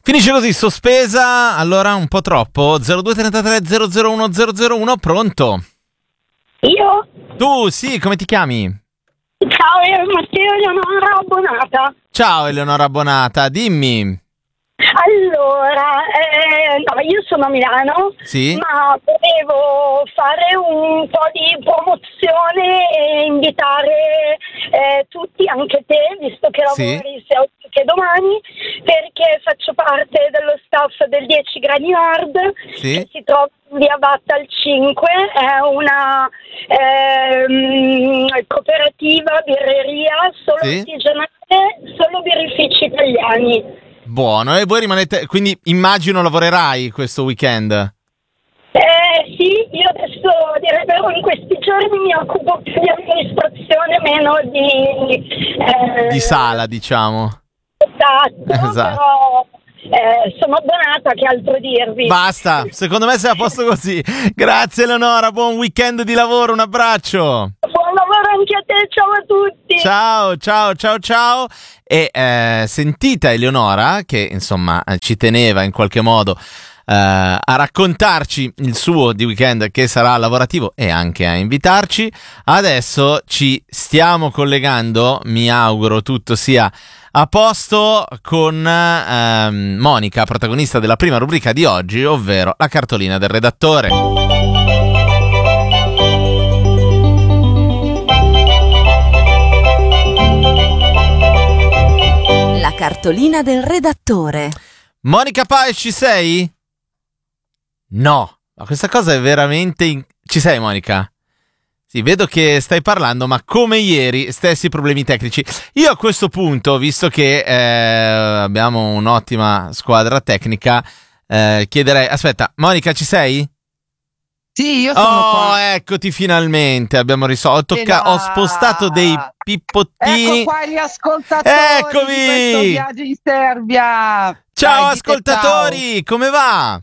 Finisce così, sospesa, allora un po' troppo. 0233 001 001, pronto? Io? Tu, sì, come ti chiami? Ciao, Matteo Eleonora Abbonata. Ciao Eleonora Abbonata, dimmi. Allora, no, io sono a Milano, Sì? ma volevo fare un po' di promozione e invitare tutti, anche te, visto che Sì? lavori sia oggi che domani, perché faccio parte dello staff del 10 Gradi Nord, Sì? che si trova in via Vatta al 5, è una cooperativa birreria solo Sì? artigianale, solo birrifici italiani. Buono, e voi rimanete, quindi immagino lavorerai questo weekend? Sì, io adesso direi però in questi giorni mi occupo più di amministrazione, meno Di sala, diciamo. Esatto, Esatto. però sono abbonata, che altro dirvi. Basta, secondo me sei a posto così. Grazie Eleonora, buon weekend di lavoro, un abbraccio. Buon lavoro anche a te, ciao a tutti. Ciao, ciao, ciao, ciao. E sentita Eleonora, che insomma ci teneva in qualche modo a raccontarci il suo di weekend che sarà lavorativo e anche a invitarci. Adesso ci stiamo collegando, mi auguro tutto sia a posto, con Monica, protagonista della prima rubrica di oggi, ovvero la cartolina del redattore. La cartolina del redattore. Monica Paes, ci sei? No, ma questa cosa è veramente... Ci sei, Monica? Sì, vedo che stai parlando, ma come ieri, stessi problemi tecnici. Io a questo punto, visto che abbiamo un'ottima squadra tecnica, chiederei... Aspetta, Monica, ci sei? Sì, io sono qua. Oh, eccoti finalmente, abbiamo risolto. Ho spostato dei pippottini. Ecco qua gli ascoltatori Eccomi! di questo viaggio in Serbia. Ciao Dai, dite ascoltatori, come va?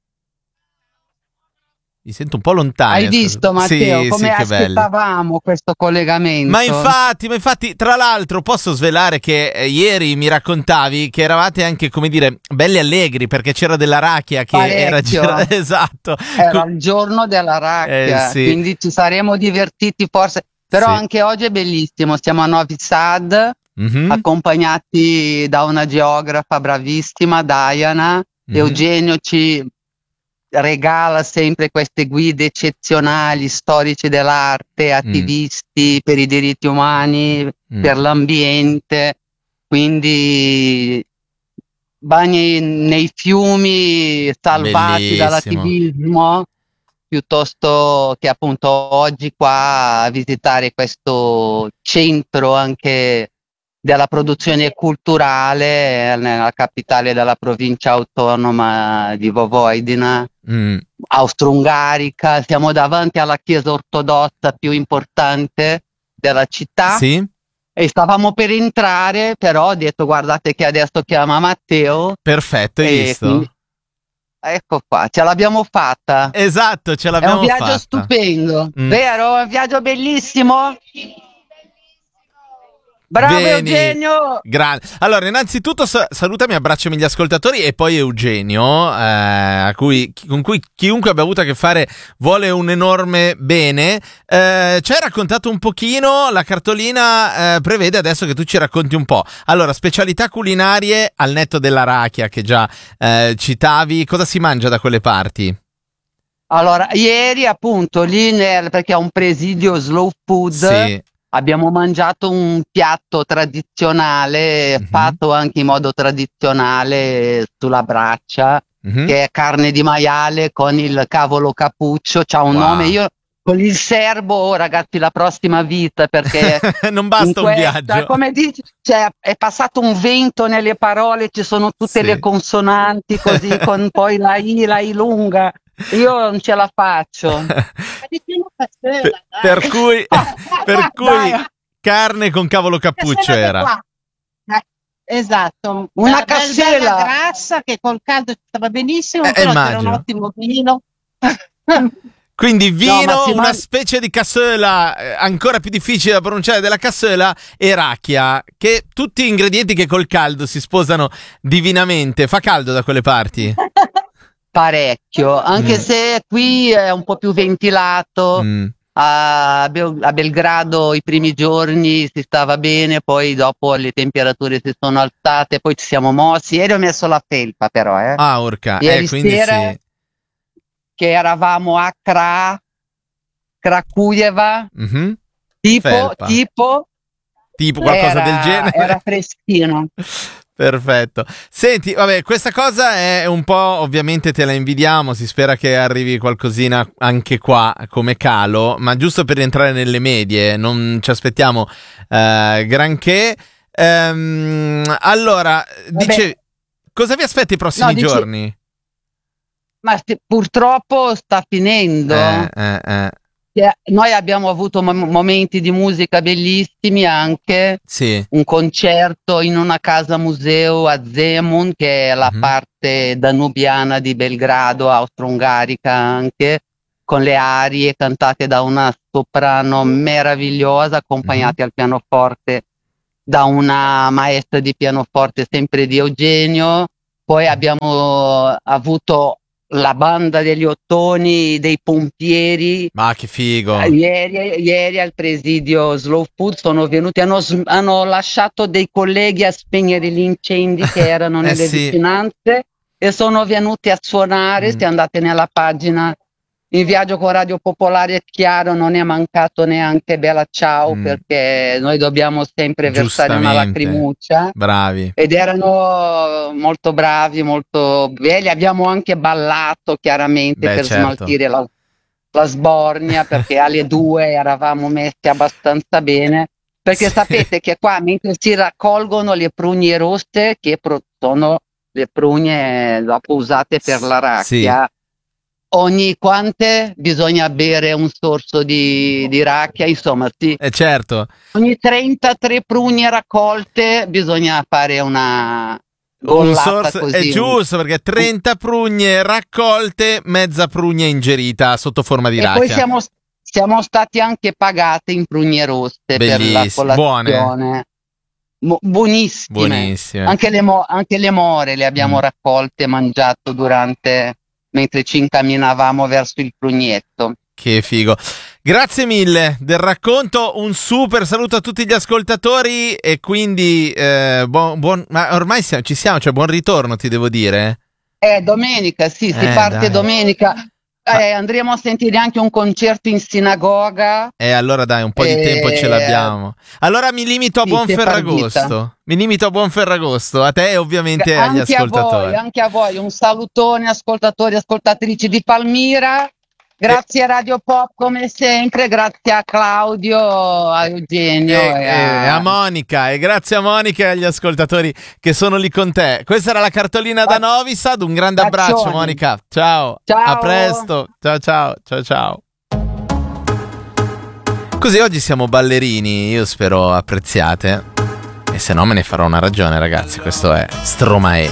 Mi sento un po' lontano. Hai visto, Matteo, Sì, come sì, che belli. aspettavamo questo collegamento? Ma infatti, tra l'altro posso svelare che ieri mi raccontavi che eravate anche, come dire, belli allegri, perché c'era della rabbia che era Parecchio. girata. Esatto. Era il giorno della rabbia, sì. quindi ci saremmo divertiti forse. Però Sì. anche oggi è bellissimo, siamo a Novi Sad, Mhm. accompagnati da una geografa bravissima, Diana. Mhm. Eugenio ci regala sempre queste guide eccezionali, storici dell'arte, attivisti per i diritti umani, per l'ambiente, quindi bagni nei fiumi salvati Bellissimo. dall'attivismo, piuttosto che appunto oggi qua a visitare questo centro anche della produzione culturale nella capitale della provincia autonoma di Vojvodina, austro-ungarica. Siamo davanti alla chiesa ortodossa più importante della città. Sì? E stavamo per entrare, però ho detto guardate che adesso chiama Matteo. Perfetto, hai visto? Quindi, ecco qua, ce l'abbiamo fatta. Esatto, ce l'abbiamo fatta. È un viaggio fatta. stupendo, vero? È un viaggio bellissimo. Bravo Bene. Eugenio! Allora, innanzitutto salutami, abbracciami gli ascoltatori e poi Eugenio, con cui chiunque abbia avuto a che fare vuole un enorme bene. Ci hai raccontato un pochino, la cartolina prevede adesso che tu ci racconti un po'. Allora, specialità culinarie al netto della rakia che già citavi, cosa si mangia da quelle parti? Allora, ieri appunto lì perché è un presidio slow food. Sì. Abbiamo mangiato un piatto tradizionale, fatto anche in modo tradizionale sulla braccia, che è carne di maiale con il cavolo cappuccio, c'ha un nome. Io con il serbo, ragazzi, la prossima vita, perché non basta un viaggio. Come dici, cioè, è passato un vento nelle parole, ci sono tutte le consonanti così, con poi la I lunga. Io non ce la faccio. Per cui carne con cavolo cappuccio era. Esatto, una cassella grassa che col caldo stava benissimo, però c'era un immagino. ottimo vino. Quindi vino, No, una specie di cassola ancora più difficile da pronunciare della cassola, e rakia, che tutti ingredienti che col caldo si sposano divinamente. Fa caldo da quelle parti? Parecchio, anche se qui è un po' più ventilato. A Belgrado i primi giorni si stava bene, poi dopo le temperature si sono alzate, poi ci siamo mossi. Ieri ho messo la felpa però, Ah, urca. Ieri Quindi sera sì. che eravamo a Krakujeva, Felpa. Tipo qualcosa del genere. Era freschino. Perfetto. Senti, vabbè, questa cosa è un po', ovviamente te la invidiamo, si spera che arrivi qualcosina anche qua come calo, ma giusto per entrare nelle medie, non ci aspettiamo granché. Allora, dice, cosa vi aspetti i prossimi giorni? Ma purtroppo sta finendo. Noi abbiamo avuto momenti di musica bellissimi anche. Sì. Un concerto in una casa museo a Zemun, che è la parte danubiana di Belgrado, austro-ungarica anche, con le arie cantate da una soprano meravigliosa, accompagnate al pianoforte da una maestra di pianoforte sempre di Eugenio. Poi abbiamo avuto la banda degli ottoni, dei pompieri. Ma che figo! Ieri al presidio Slow Food sono venuti, hanno lasciato dei colleghi a spegnere gli incendi che erano nelle vicinanze e sono venuti a suonare. Se andate nella pagina In Viaggio con Radio Popolare, è chiaro, non è mancato neanche Bella Ciao, perché noi dobbiamo sempre versare una lacrimuccia. Bravi. Ed erano molto bravi, molto belli. Abbiamo anche ballato chiaramente per smaltire la sbornia, perché alle 2 eravamo messi abbastanza bene, perché sapete che qua mentre si raccolgono le prugne rosse, che sono le prugne dopo usate per la rabbia, ogni quante bisogna bere un sorso di rabbia, insomma certo. Ogni 33 prugne raccolte bisogna fare una un sorso così. È giusto, perché 30 prugne raccolte, mezza prugna ingerita sotto forma di rabbia. E poi siamo stati anche pagate in prugne rosse. Bellissime, per la colazione. Buonissime. Anche le more le abbiamo raccolte e mangiato mentre ci incamminavamo verso il prugnetto. Che figo. Grazie mille del racconto, un super saluto a tutti gli ascoltatori e quindi ma ormai ci siamo, cioè buon ritorno ti devo dire. Domenica, si parte domenica. Andremo a sentire anche un concerto in sinagoga. Allora dai, un po' di tempo ce l'abbiamo. Allora mi limito a buon Ferragosto. Mi limito a buon Ferragosto, a te e ovviamente agli ascoltatori. Anche a voi, un salutone ascoltatori e ascoltatrici di Palmira. Grazie a Radio Pop come sempre, grazie a Claudio, a Eugenio e a Monica, e grazie a Monica e agli ascoltatori che sono lì con te. Questa era la cartolina da Novi Sad, un grande abbraccio Monica, ciao, a presto, ciao. Così oggi siamo ballerini, io spero apprezziate, e se no me ne farò una ragione ragazzi, questo è Stromae.